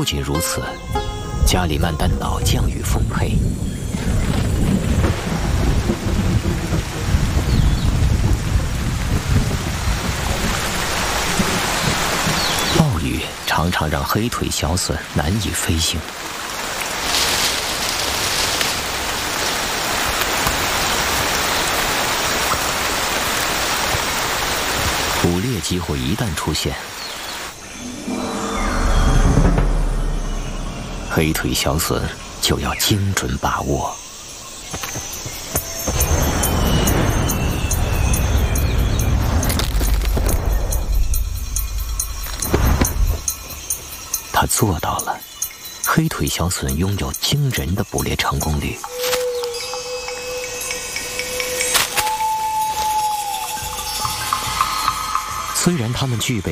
不仅如此，加里曼丹岛降雨丰沛，暴雨常常让黑腿小隼难以飞行。捕猎机会一旦出现，黑腿小隼就要精准把握。他做到了，黑腿小隼拥有惊人的捕猎成功率。虽然它们具备